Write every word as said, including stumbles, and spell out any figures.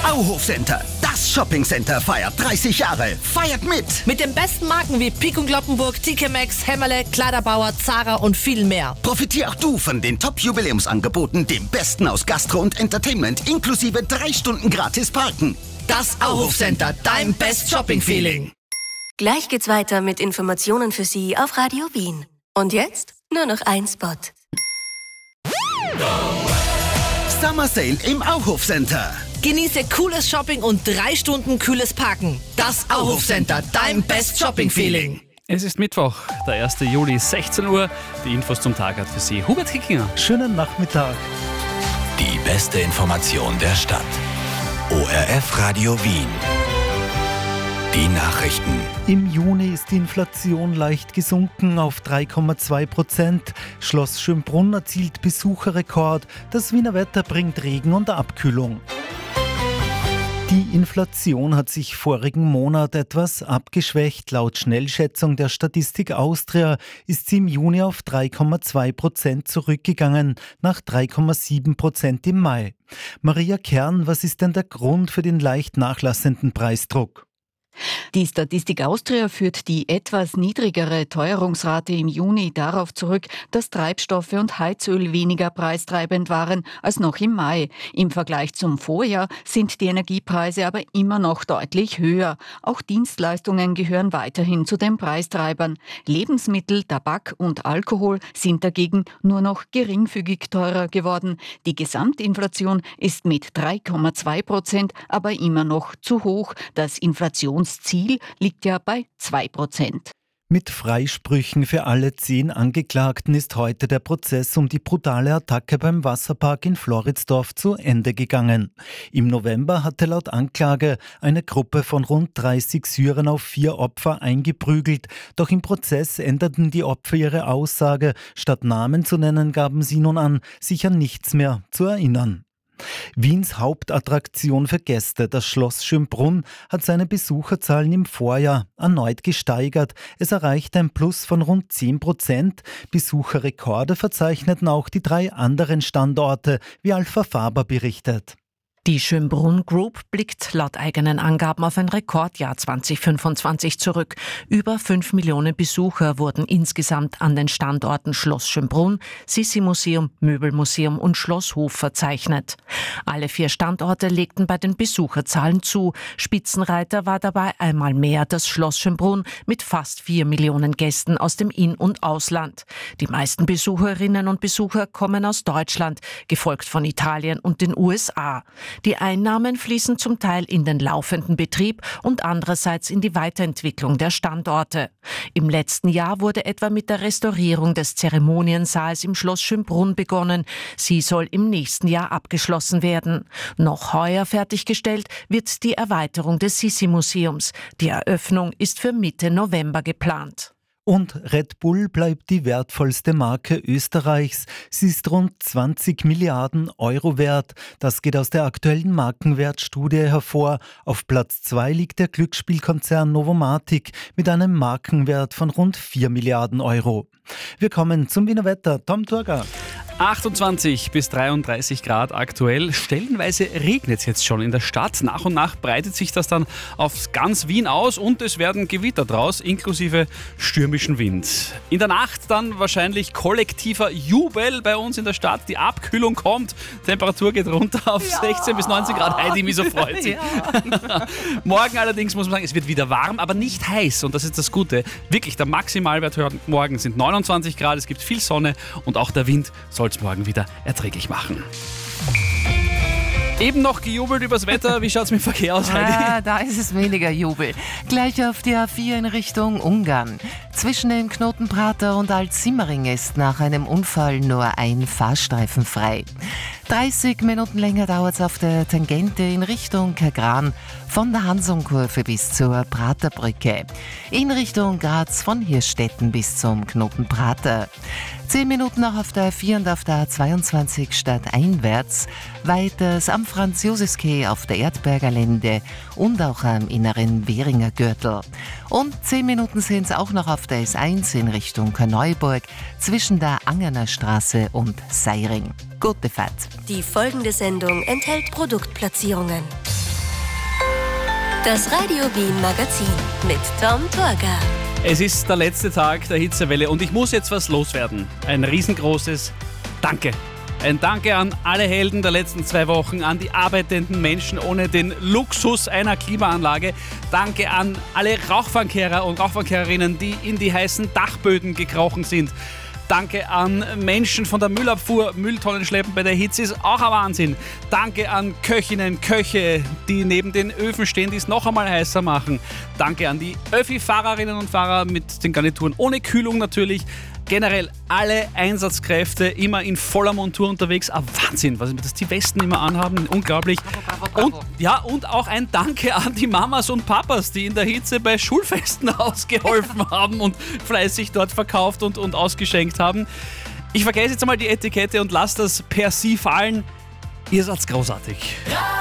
Auhof Center, das Shoppingcenter, feiert dreißig Jahre. Feiert mit! Mit den besten Marken wie Pik und Kloppenburg, T K Maxx, Hämmerle, Kleiderbauer, Zara und viel mehr. Profitier auch du von den Top-Jubiläumsangeboten, dem Besten aus Gastro und Entertainment, inklusive drei Stunden gratis Parken. Das Auhof Center, dein Best Shopping Feeling. Gleich geht's weiter mit Informationen für Sie auf Radio Wien. Und jetzt nur noch ein Spot. Summer Sale im Auhof Center. Genieße cooles Shopping und drei Stunden kühles Parken. Das Auhof Center, dein Best Shopping Feeling. Es ist Mittwoch, der erste Juli, sechzehn Uhr. Die Infos zum Tag hat für Sie Hubert Hickinger. Schönen Nachmittag. Die beste Information der Stadt. O R F Radio Wien. Die Nachrichten. Im Juni ist die Inflation leicht gesunken auf drei Komma zwei Prozent. Schloss Schönbrunn erzielt Besucherrekord. Das Wiener Wetter bringt Regen und Abkühlung. Die Inflation hat sich vorigen Monat etwas abgeschwächt. Laut Schnellschätzung der Statistik Austria ist sie im Juni auf drei Komma zwei Prozent zurückgegangen, nach drei Komma sieben Prozent im Mai. Maria Kern, was ist denn der Grund für den leicht nachlassenden Preisdruck? Die Statistik Austria führt die etwas niedrigere Teuerungsrate im Juni darauf zurück, dass Treibstoffe und Heizöl weniger preistreibend waren als noch im Mai. Im Vergleich zum Vorjahr sind die Energiepreise aber immer noch deutlich höher. Auch Dienstleistungen gehören weiterhin zu den Preistreibern. Lebensmittel, Tabak und Alkohol sind dagegen nur noch geringfügig teurer geworden. Die Gesamtinflation ist mit drei Komma zwei Prozent aber immer noch zu hoch. Das Inflations Das Ziel liegt ja bei zwei Prozent. Mit Freisprüchen für alle zehn Angeklagten ist heute der Prozess um die brutale Attacke beim Wasserpark in Floridsdorf zu Ende gegangen. Im November hatte laut Anklage eine Gruppe von rund dreißig Syrern auf vier Opfer eingeprügelt. Doch im Prozess änderten die Opfer ihre Aussage. Statt Namen zu nennen, gaben sie nun an, sich an nichts mehr zu erinnern. Wiens Hauptattraktion für Gäste, das Schloss Schönbrunn, hat seine Besucherzahlen im Vorjahr erneut gesteigert. Es erreichte ein Plus von rund zehn Prozent. Besucherrekorde verzeichneten auch die drei anderen Standorte, wie Alpha Faber berichtet. Die Schönbrunn Group blickt laut eigenen Angaben auf ein Rekordjahr zwanzig fünfundzwanzig zurück. Über fünf Millionen Besucher wurden insgesamt an den Standorten Schloss Schönbrunn, Sissi-Museum, Möbelmuseum und Schlosshof verzeichnet. Alle vier Standorte legten bei den Besucherzahlen zu. Spitzenreiter war dabei einmal mehr das Schloss Schönbrunn mit fast vier Millionen Gästen aus dem In- und Ausland. Die meisten Besucherinnen und Besucher kommen aus Deutschland, gefolgt von Italien und den U S A. Die Einnahmen fließen zum Teil in den laufenden Betrieb und andererseits in die Weiterentwicklung der Standorte. Im letzten Jahr wurde etwa mit der Restaurierung des Zeremoniensaals im Schloss Schönbrunn begonnen. Sie soll im nächsten Jahr abgeschlossen werden. Noch heuer fertiggestellt wird die Erweiterung des Sissi-Museums. Die Eröffnung ist für Mitte November geplant. Und Red Bull bleibt die wertvollste Marke Österreichs. Sie ist rund zwanzig Milliarden Euro wert. Das geht aus der aktuellen Markenwertstudie hervor. Auf Platz zwei liegt der Glücksspielkonzern Novomatic mit einem Markenwert von rund vier Milliarden Euro. Wir kommen zum Wiener Wetter. Tom Turger. achtundzwanzig bis dreiunddreißig Grad aktuell. Stellenweise regnet es jetzt schon in der Stadt. Nach und nach breitet sich das dann auf ganz Wien aus und es werden Gewitter draus, inklusive stürmischen Wind. In der Nacht dann wahrscheinlich kollektiver Jubel bei uns in der Stadt. Die Abkühlung kommt, Temperatur geht runter auf ja. sechzehn bis neunzehn Grad. Heidi, wie so freut sich. Ja. Morgen allerdings muss man sagen, es wird wieder warm, aber nicht heiß und das ist das Gute. Wirklich, der Maximalwert heute Morgen sind neunundzwanzig Grad, es gibt viel Sonne und auch der Wind soll es morgen wieder erträglich machen. Eben noch gejubelt übers Wetter. Wie schaut's mit dem Verkehr aus, Heidi? Ah, da ist es weniger Jubel. Gleich auf die A vier in Richtung Ungarn. Zwischen dem Knoten Prater und Alt-Simmering ist nach einem Unfall nur ein Fahrstreifen frei. dreißig Minuten länger dauert es auf der Tangente in Richtung Kagran von der Hansonkurve bis zur Praterbrücke. In Richtung Graz von Hirstetten bis zum Knoten Prater. Zehn Minuten noch auf der A vier und auf der A zweiundzwanzig stadteinwärts. Weiters am Franz-Josefs-Quai auf der Erdberger Lände und auch am inneren Währinger Gürtel. Und zehn Minuten sind es auch noch auf der S eins in Richtung Korneuburg zwischen der Angerner Straße und Seiring. Gute Fahrt. Die folgende Sendung enthält Produktplatzierungen. Das Radio Wien Magazin mit Tom Torgau. Es ist der letzte Tag der Hitzewelle und ich muss jetzt was loswerden. Ein riesengroßes Danke. Ein Danke an alle Helden der letzten zwei Wochen, an die arbeitenden Menschen ohne den Luxus einer Klimaanlage. Danke an alle Rauchfangkehrer und Rauchfangkehrerinnen, die in die heißen Dachböden gekrochen sind. Danke an Menschen von der Müllabfuhr. Mülltonnen schleppen bei der Hitze ist auch ein Wahnsinn. Danke an Köchinnen, Köche, die neben den Öfen stehen, die es noch einmal heißer machen. Danke an die Öffi-Fahrerinnen und Fahrer mit den Garnituren ohne Kühlung natürlich. Generell alle Einsatzkräfte immer in voller Montur unterwegs. Ah, Wahnsinn, was dass die Westen immer anhaben, unglaublich. Bravo, bravo, bravo. Und, ja, und auch ein Danke an die Mamas und Papas, die in der Hitze bei Schulfesten ausgeholfen haben und fleißig dort verkauft und, und ausgeschenkt haben. Ich vergesse jetzt einmal die Etikette und lasse das per Sie fallen. Ihr seid großartig.